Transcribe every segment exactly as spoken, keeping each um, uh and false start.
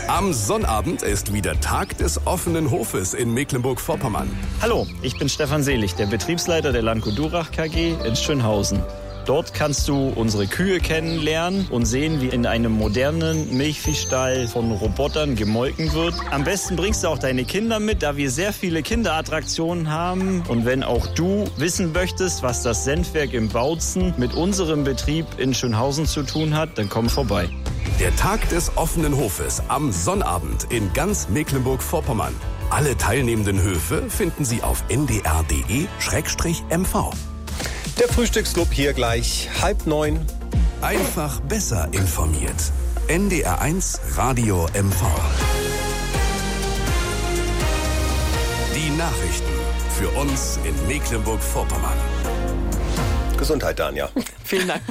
Am Sonnabend ist wieder Tag des offenen Hofes in Mecklenburg-Vorpommern. Hallo, ich bin Stefan Selig, der Betriebsleiter der Landco Durach K G in Schönhausen. Dort kannst du unsere Kühe kennenlernen und sehen, wie in einem modernen Milchviehstall von Robotern gemolken wird. Am besten bringst du auch deine Kinder mit, da wir sehr viele Kinderattraktionen haben. Und wenn auch du wissen möchtest, was das Senfwerk im Bautzen mit unserem Betrieb in Schönhausen zu tun hat, dann komm vorbei. Der Tag des offenen Hofes am Sonnabend in ganz Mecklenburg-Vorpommern. Alle teilnehmenden Höfe finden Sie auf n d r punkt d e slash m v. Der Frühstücksclub hier gleich halb neun. Einfach besser informiert. N D R eins Radio M V. Die Nachrichten für uns in Mecklenburg-Vorpommern. Gesundheit, Danja. Vielen Dank.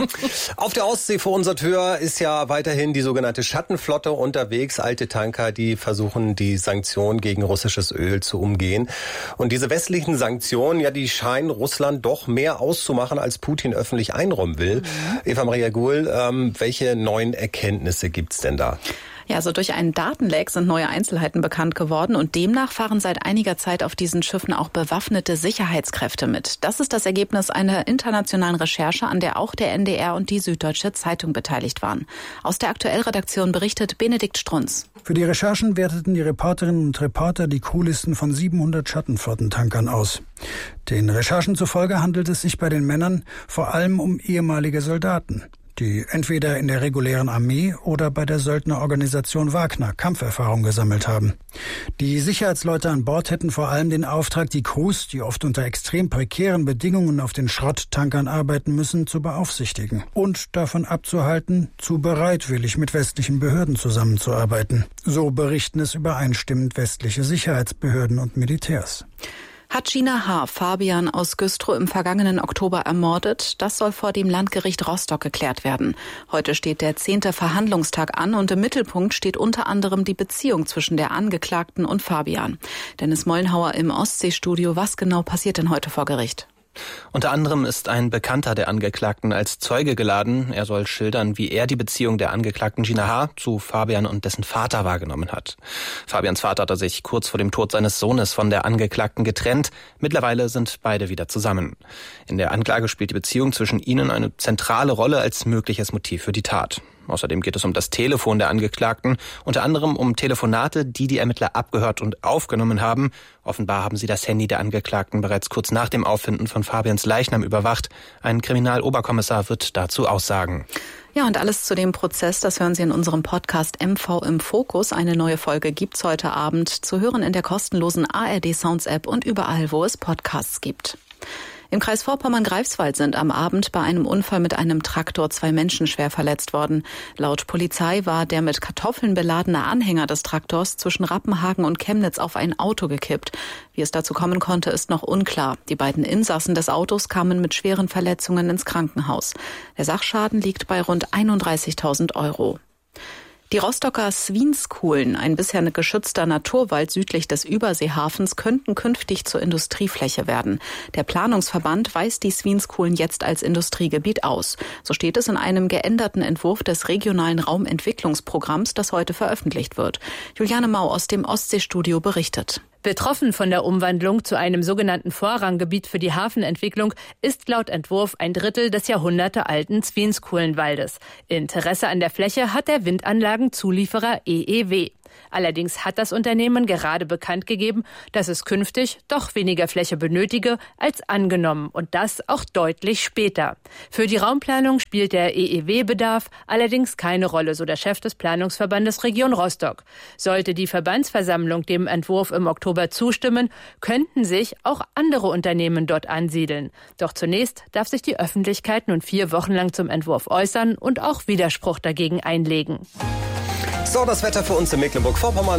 Auf der Ostsee vor unserer Tür ist ja weiterhin die sogenannte Schattenflotte unterwegs. Alte Tanker, die versuchen, die Sanktionen gegen russisches Öl zu umgehen. Und diese westlichen Sanktionen, ja, die scheinen Russland doch mehr auszumachen, als Putin öffentlich einräumen will. Mhm. Eva Maria Guhl, ähm, welche neuen Erkenntnisse gibt's denn da? Ja, also durch einen Datenleck sind neue Einzelheiten bekannt geworden und demnach fahren seit einiger Zeit auf diesen Schiffen auch bewaffnete Sicherheitskräfte mit. Das ist das Ergebnis einer internationalen Recherche, an der auch der N D R und die Süddeutsche Zeitung beteiligt waren. Aus der Aktuellredaktion berichtet Benedikt Strunz. Für die Recherchen werteten die Reporterinnen und Reporter die Crewlisten von siebenhundert Schattenflottentankern aus. Den Recherchen zufolge handelt es sich bei den Männern vor allem um ehemalige Soldaten, die entweder in der regulären Armee oder bei der Söldnerorganisation Wagner Kampferfahrung gesammelt haben. Die Sicherheitsleute an Bord hätten vor allem den Auftrag, die Crews, die oft unter extrem prekären Bedingungen auf den Schrotttankern arbeiten müssen, zu beaufsichtigen und davon abzuhalten, zu bereitwillig mit westlichen Behörden zusammenzuarbeiten. So berichten es übereinstimmend westliche Sicherheitsbehörden und Militärs. Hat Gina H. Fabian aus Güstrow im vergangenen Oktober ermordet? Das soll vor dem Landgericht Rostock geklärt werden. Heute steht der zehnte Verhandlungstag an und im Mittelpunkt steht unter anderem die Beziehung zwischen der Angeklagten und Fabian. Dennis Mollenhauer im Ostseestudio. Was genau passiert denn heute vor Gericht? Unter anderem ist ein Bekannter der Angeklagten als Zeuge geladen. Er soll schildern, wie er die Beziehung der Angeklagten Gina H. zu Fabian und dessen Vater wahrgenommen hat. Fabians Vater hatte sich kurz vor dem Tod seines Sohnes von der Angeklagten getrennt. Mittlerweile sind beide wieder zusammen. In der Anklage spielt die Beziehung zwischen ihnen eine zentrale Rolle als mögliches Motiv für die Tat. Außerdem geht es um das Telefon der Angeklagten, unter anderem um Telefonate, die die Ermittler abgehört und aufgenommen haben. Offenbar haben sie das Handy der Angeklagten bereits kurz nach dem Auffinden von Fabians Leichnam überwacht. Ein Kriminaloberkommissar wird dazu aussagen. Ja, und alles zu dem Prozess, das hören Sie in unserem Podcast M V im Fokus. Eine neue Folge gibt's heute Abend zu hören in der kostenlosen A R D Sounds App und überall, wo es Podcasts gibt. Im Kreis Vorpommern-Greifswald sind am Abend bei einem Unfall mit einem Traktor zwei Menschen schwer verletzt worden. Laut Polizei war der mit Kartoffeln beladene Anhänger des Traktors zwischen Rappenhagen und Chemnitz auf ein Auto gekippt. Wie es dazu kommen konnte, ist noch unklar. Die beiden Insassen des Autos kamen mit schweren Verletzungen ins Krankenhaus. Der Sachschaden liegt bei rund einunddreißigtausend Euro. Die Rostocker Swinskuhlen, ein bisher geschützter Naturwald südlich des Überseehafens, könnten künftig zur Industriefläche werden. Der Planungsverband weist die Swinskuhlen jetzt als Industriegebiet aus. So steht es in einem geänderten Entwurf des regionalen Raumentwicklungsprogramms, das heute veröffentlicht wird. Juliane Mau aus dem Ostseestudio berichtet. Betroffen von der Umwandlung zu einem sogenannten Vorranggebiet für die Hafenentwicklung ist laut Entwurf ein Drittel des jahrhundertealten Swinskuhlenwaldes. Interesse an der Fläche hat der Windanlagenzulieferer E E W. Allerdings hat das Unternehmen gerade bekannt gegeben, dass es künftig doch weniger Fläche benötige als angenommen und das auch deutlich später. Für die Raumplanung spielt der E E W-Bedarf allerdings keine Rolle, so der Chef des Planungsverbandes Region Rostock. Sollte die Verbandsversammlung dem Entwurf im Oktober zustimmen, könnten sich auch andere Unternehmen dort ansiedeln. Doch zunächst darf sich die Öffentlichkeit nun vier Wochen lang zum Entwurf äußern und auch Widerspruch dagegen einlegen. So, das Wetter für uns in Mecklenburg-Vorpommern mit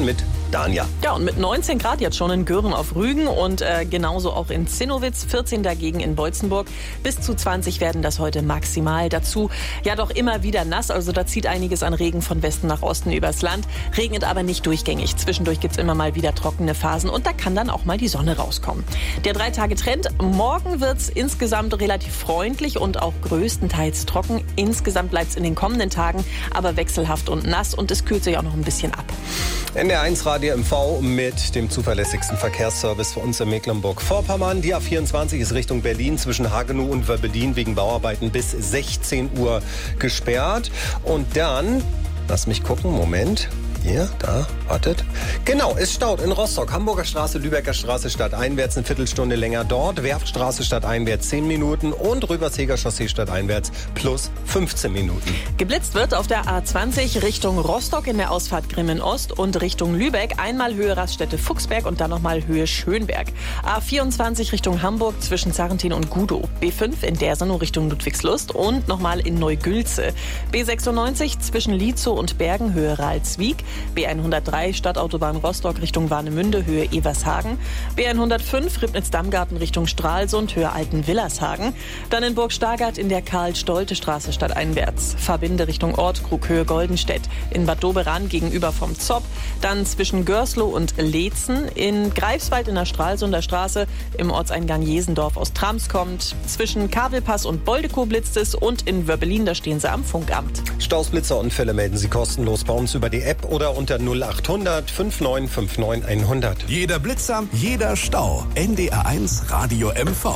Danja. Ja, und mit neunzehn Grad jetzt schon in Göhren auf Rügen und äh, genauso auch in Zinnowitz, vierzehn dagegen in Beutzenburg. Bis zu zwanzig werden das heute maximal. Dazu ja doch immer wieder nass, also da zieht einiges an Regen von Westen nach Osten übers Land. Regnet aber nicht durchgängig. Zwischendurch gibt's immer mal wieder trockene Phasen und da kann dann auch mal die Sonne rauskommen. Der drei Tage Trend. Morgen wird's insgesamt relativ freundlich und auch größtenteils trocken. Insgesamt bleibt's in den kommenden Tagen aber wechselhaft und nass und es kühlt sich auch noch ein bisschen ab. N D R eins Radio M V mit dem zuverlässigsten Verkehrsservice für uns in Mecklenburg-Vorpommern. Die A vierundzwanzig ist Richtung Berlin zwischen Hagenow und Wöbbelin wegen Bauarbeiten bis sechzehn Uhr gesperrt. Und dann, lass mich gucken, Moment. Hier, da, wartet. Genau, es staut in Rostock, Hamburger Straße, Lübecker Straße stadteinwärts eine Viertelstunde länger dort, Werftstraße stadteinwärts zehn Minuten und Rüberseger Chaussee stadteinwärts plus fünfzehn Minuten. Geblitzt wird auf der A zwanzig Richtung Rostock in der Ausfahrt Grimmen Ost und Richtung Lübeck. Einmal Höhe Raststätte Fuchsberg und dann nochmal Höhe Schönberg. A vierundzwanzig Richtung Hamburg zwischen Sarrentin und Gudow. B fünf in Dersenow Richtung Ludwigslust und nochmal in Neugülze. B sechsundneunzig zwischen Lietzow und Bergen Höhe Ralswiek. B hundertdrei Stadtautobahn Rostock Richtung Warnemünde, Höhe Evershagen. B hundertfünf Ribnitz-Dammgarten Richtung Stralsund, Höhe Altenwillershagen. Dann in Burg-Stargard in der Karl-Stolte-Straße stadteinwärts. Verbinde Richtung Ortkrug, Höhe Goldenstedt. In Bad Doberan gegenüber vom Zopp. Dann zwischen Görsloh und Leetzen. In Greifswald in der Stralsunder Straße. Im Ortseingang Jesendorf aus Trams kommt. Zwischen Kabelpass und Boldekow blitzt es. Und in Wöbbelin, da stehen sie am Funkamt. Staus, Blitzer und Fälle melden Sie kostenlos bei uns über die App oder unter null achthundert fünfundneunzig neunundfünfzig hundert. Jeder Blitzer, jeder Stau. N D R eins Radio M V.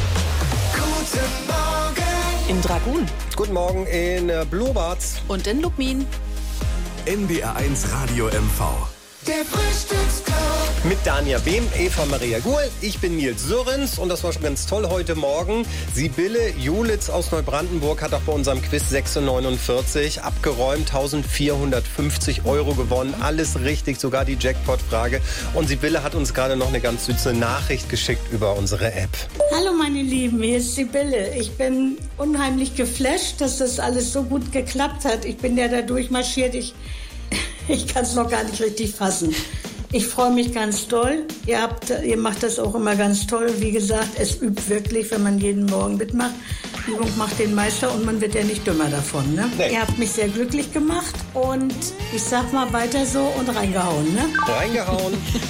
Guten Morgen. In Dragun. Guten Morgen in äh, Blobarz. Und in Lubmin. N D R eins Radio M V. Der Frühstücksclub. Mit Danja Behm, Eva Maria Guhl, ich bin Nils Sürrens und das war schon ganz toll heute Morgen. Sibylle Julitz aus Neubrandenburg hat auch bei unserem Quiz sechs neunundvierzig abgeräumt, eintausendvierhundertfünfzig Euro gewonnen, alles richtig, sogar die Jackpot-Frage. Und Sibylle hat uns gerade noch eine ganz süße Nachricht geschickt über unsere App. Hallo meine Lieben, hier ist Sibylle. Ich bin unheimlich geflasht, dass das alles so gut geklappt hat. Ich bin ja da durchmarschiert, ich, ich kann es noch gar nicht richtig fassen. Ich freue mich ganz doll. Ihr, habt, ihr macht das auch immer ganz toll. Wie gesagt, es übt wirklich, wenn man jeden Morgen mitmacht. Übung macht den Meister und man wird ja nicht dümmer davon. Ne? Nee. Ihr habt mich sehr glücklich gemacht und ich sag mal weiter so und reingehauen. Ne? Reingehauen.